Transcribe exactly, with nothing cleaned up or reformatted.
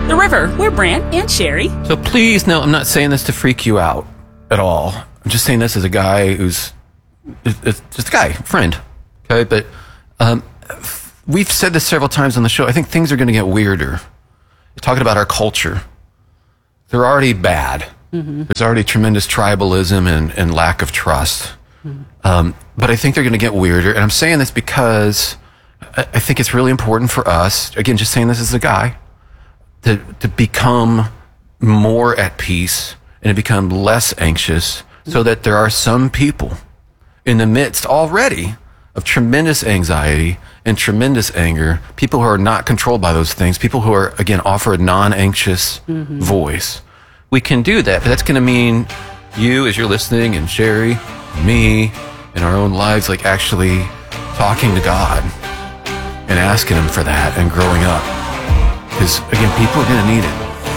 The River. We're Brant and Sherry. So please, no, I'm not saying this to freak you out at all. I'm just saying this as a guy who's it's just a guy, friend. Okay, but um, we've said this several times on the show. I think things are going to get weirder. You're talking about our culture. They're already bad. Mm-hmm. There's already tremendous tribalism and, and lack of trust. Mm-hmm. Um, but I think they're going to get weirder. And I'm saying this because I, I think it's really important for us, again, just saying this as a guy, to, to become more at peace and to become less anxious, mm-hmm. so that there are some people in the midst already of tremendous anxiety and tremendous anger, people who are not controlled by those things, people who are, again, offer a non-anxious mm-hmm. voice. We can do that, but that's going to mean you, as you're listening, and Sherry, and me, in our own lives, like actually talking to God and asking Him for that and growing up. Because, again, people are going to need it.